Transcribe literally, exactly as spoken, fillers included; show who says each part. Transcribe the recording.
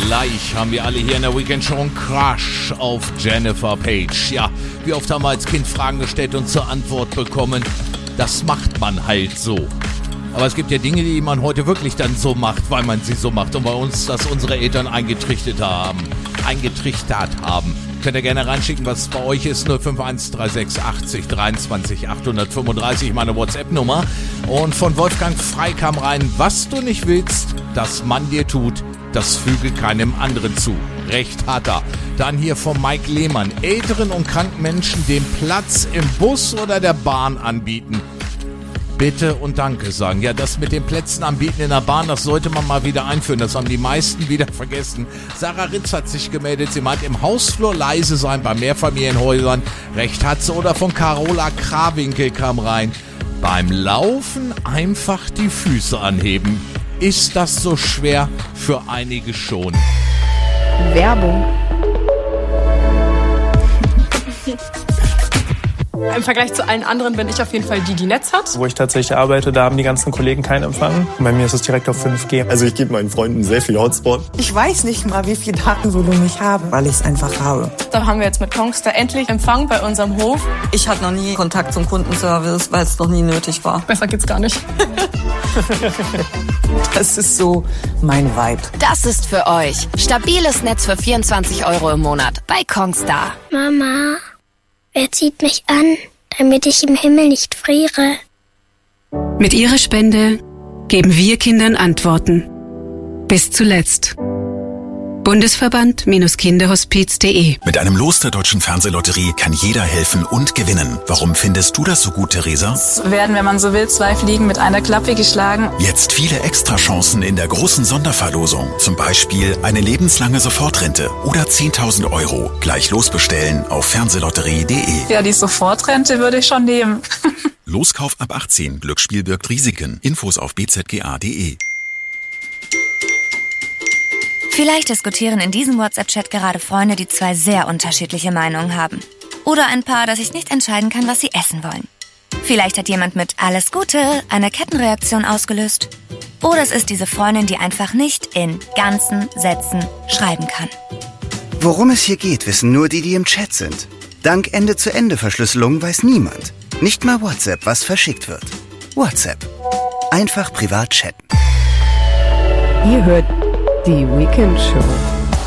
Speaker 1: Gleich haben wir alle hier in der Weekend Show einen Crush auf Jennifer Page. Ja, wie oft haben wir als Kind Fragen gestellt und zur Antwort bekommen, das macht man halt so. Aber es gibt ja Dinge, die man heute wirklich dann so macht, weil man sie so macht und bei uns das unsere Eltern eingetrichtert haben. Eingetrichtert haben. Könnt ihr gerne reinschicken, was es bei euch ist. null fünf eins drei sechs achtzig dreiundzwanzig achthundertfünfunddreißig, meine WhatsApp-Nummer. Und von Wolfgang Frei kam rein, was du nicht willst, dass man dir tut, das füge keinem anderen zu. Recht hat er. Dann hier von Mike Lehmann. Älteren und kranken Menschen den Platz im Bus oder der Bahn anbieten. Bitte und Danke sagen. Ja, das mit den Plätzen anbieten in der Bahn, das sollte man mal wieder einführen. Das haben die meisten wieder vergessen. Sarah Ritz hat sich gemeldet. Sie meint, im Hausflur leise sein bei Mehrfamilienhäusern. Recht hat sie. Oder von Carola Krawinkel kam rein. Beim Laufen einfach die Füße anheben. Ist das so schwer? Für einige schon.
Speaker 2: Werbung.
Speaker 3: Im Vergleich zu allen anderen bin ich auf jeden Fall die, die Netz hat.
Speaker 4: Wo ich tatsächlich arbeite, da haben die ganzen Kollegen keinen Empfang. Und bei mir ist es direkt auf fünf G.
Speaker 5: Also ich gebe meinen Freunden sehr viel Hotspot.
Speaker 6: Ich weiß nicht mal, wie viel Datenvolumen ich habe, weil ich es einfach habe.
Speaker 3: Da haben wir jetzt mit Kongstar endlich Empfang bei unserem Hof.
Speaker 6: Ich hatte noch nie Kontakt zum Kundenservice, weil es noch nie nötig war.
Speaker 3: Besser geht's gar nicht.
Speaker 6: Das ist so mein Vibe.
Speaker 2: Das ist für euch. Stabiles Netz für vierundzwanzig Euro im Monat bei Kongstar.
Speaker 7: Mama, wer zieht mich an, damit ich im Himmel nicht friere?
Speaker 8: Mit ihrer Spende geben wir Kindern Antworten. Bis zuletzt. Bundesverband Kinderhospiz punkt de.
Speaker 9: Mit einem Los der Deutschen Fernsehlotterie kann jeder helfen und gewinnen. Warum findest du das so gut, Theresa?
Speaker 10: Es werden, wenn man so will, zwei Fliegen mit einer Klappe geschlagen.
Speaker 9: Jetzt viele Extrachancen in der großen Sonderverlosung. Zum Beispiel eine lebenslange Sofortrente oder zehntausend Euro. Gleich losbestellen auf fernsehlotterie punkt de.
Speaker 10: Ja, die Sofortrente würde ich schon nehmen.
Speaker 9: Loskauf ab achtzehn. Glücksspiel birgt Risiken. Infos auf b z g a punkt de.
Speaker 11: Vielleicht diskutieren in diesem WhatsApp-Chat gerade Freunde, die zwei sehr unterschiedliche Meinungen haben. Oder ein Paar, das sich nicht entscheiden kann, was sie essen wollen. Vielleicht hat jemand mit Alles Gute eine Kettenreaktion ausgelöst. Oder es ist diese Freundin, die einfach nicht in ganzen Sätzen schreiben kann.
Speaker 12: Worum es hier geht, wissen nur die, die im Chat sind. Dank Ende-zu-Ende-Verschlüsselung weiß niemand, nicht mal WhatsApp, was verschickt wird. WhatsApp. Einfach privat chatten.
Speaker 2: Ihr hört die Weekend Show.